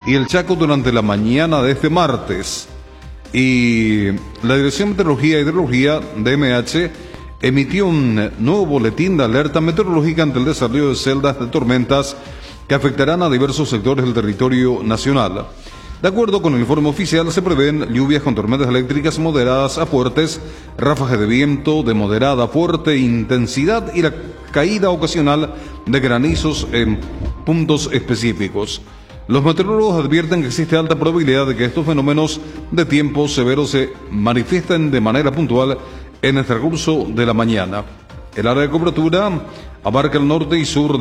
y el Chaco durante la mañana de este martes. Y la Dirección de Meteorología e Hidrología, DMH, emitió un nuevo boletín de alerta meteorológica ante el desarrollo de celdas de tormentas que afectarán a diversos sectores del territorio nacional. De acuerdo con el informe oficial, se prevén lluvias con tormentas eléctricas moderadas a fuertes, ráfagas de viento de moderada a fuerte intensidad y la caída ocasional de granizos en puntos específicos. Los meteorólogos advierten que existe alta probabilidad de que estos fenómenos de tiempo severo se manifiesten de manera puntual en el transcurso de la mañana. El área de cobertura abarca el norte y sur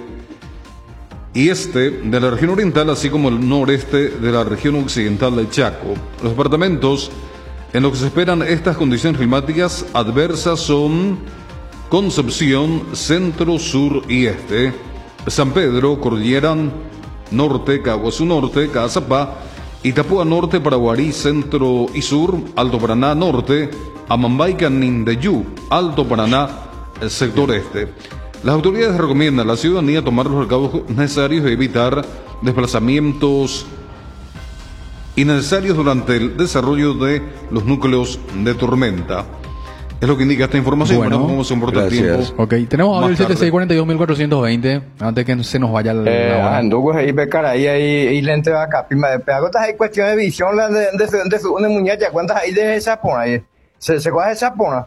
y este de la región oriental, así como el noreste de la región occidental del Chaco. Los departamentos en los que se esperan estas condiciones climáticas adversas son Concepción, Centro, Sur y Este, San Pedro, Cordillera Norte, Caguazú Norte, Caazapá, Itapúa Norte, Paraguarí, Centro y Sur, Alto Paraná Norte, Amambay, Canindeyú, Alto Paraná, el sector Este. Las autoridades recomiendan a la ciudadanía tomar los recaudos necesarios y evitar desplazamientos innecesarios durante el desarrollo de los núcleos de tormenta. Es lo que indica esta información. Bueno, cómo se comporta el tiempo. Ok, tenemos audio el 7642.420 antes que se nos vaya la hora. Ahí lente va acá. Hay cuestión de visión de su muñeca. ¿Cuántas hay de esa pona ahí? Se coge esa pona.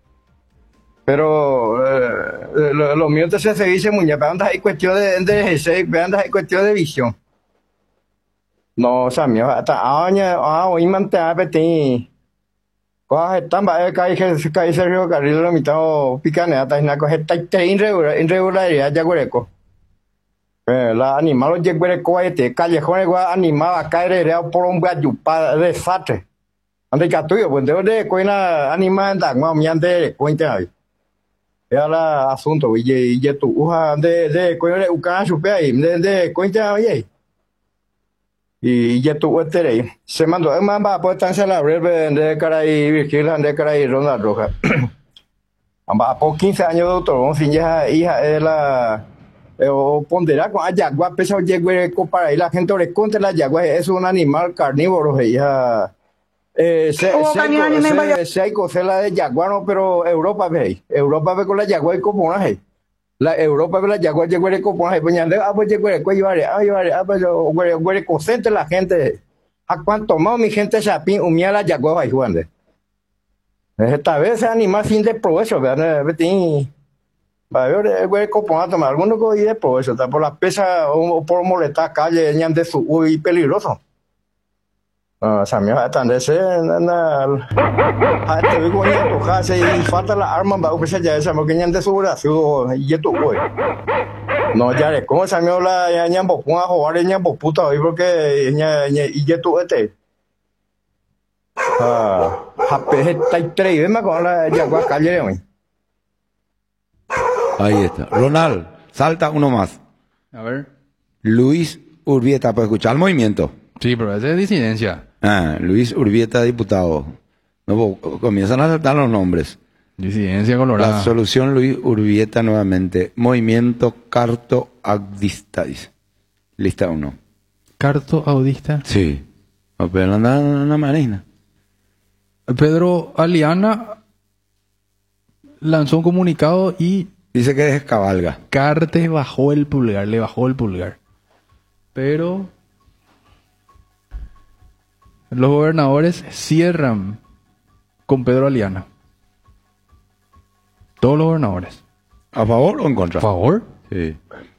Pero lo mío entonces se dice muñeca. Hay cuestión hay cuestión de visión. No, o sea, mío, hasta hoy mantea peti. Están caí Sergio Carrillo lo mitad picanea taina coge irregularidad ya guareco. La animal oye guareco este callejón igual animal caer por un gallupa de desastre. Ande catuyo pues de coina animal da no miante cuenta ahí. Ya la asunto y tu uja de coina ucana chupe ahí de cuenta ahí. Y ya tuvo este se mandó más va por tan la red de caray Virgil de caray Ronald Roja. Amba por 15 años doctor, sin ya hija de la o pondera con ayagua pesa oye para ahí la gente le contra la ayagua es un animal carnívoro hija se hay cosas la de jaguar pero Europa ve con la jaguar como una la Europa de la Yaguá llegó a componer pues llegó a consente la gente a cuánto más mi gente chapín umía la Yaguá ahí Juan esta vez ese animal sin de provecho verdad va a ver componer tomar algunos que de provecho por la pesa o por molestar calle ñan de su y peligroso Samuel están de ese te digo y falta la arma va a ya esa porque ñan de su brazo y esto güey no ya le como Samuel la ñan bo a jugar ñan bo puta hoy porque y esto jape está tres más con la Yaguá calle hoy. Ahí está. Ronald, salta uno más. A ver. Luis Urbieta, para escuchar el movimiento. Sí, pero esa es disidencia. Luis Urbieta, diputado. No, comienzan a saltar los nombres. Disidencia colorada. La solución, Luis Urbieta, nuevamente. Movimiento Carto Audista, dice. Lista 1. ¿Carto Audista? Sí. Pero anda una marina. Pedro Aliana lanzó un comunicado y dice que descabalga. Cartes bajó el pulgar, le bajó el pulgar. Pero los gobernadores cierran con Pedro Aliana. Todos los gobernadores. ¿A favor o en contra? ¿A favor? Sí.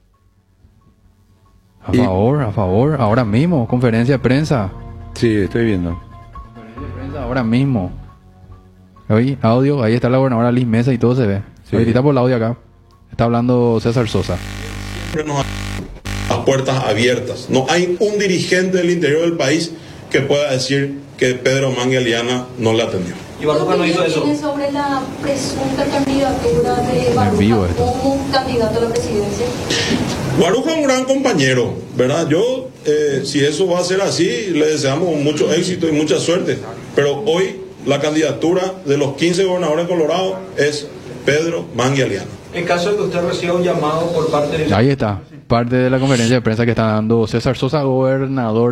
A favor. Ahora mismo, conferencia de prensa. Sí, estoy viendo. Conferencia de prensa ahora mismo. Oye, audio, ahí está la gobernadora Liz Mesa y todo se ve. Sí. Ahorita por el audio acá. Está hablando César Sosa. Siempre nos las puertas abiertas. No hay un dirigente del interior del país que pueda decir que Pedro Mangui Aliana no la atendió. ¿Y Baruja no hizo eso? Sobre la presunta candidatura de Baruja como candidato a la presidencia. Baruja es un gran compañero, ¿verdad? Yo, si eso va a ser así, le deseamos mucho éxito y mucha suerte. Pero hoy la candidatura de los 15 gobernadores de Colorado es Pedro Mangui Aliana. En caso de que usted reciba un llamado por parte de... Ahí está, parte de la conferencia de prensa que está dando César Sosa, gobernador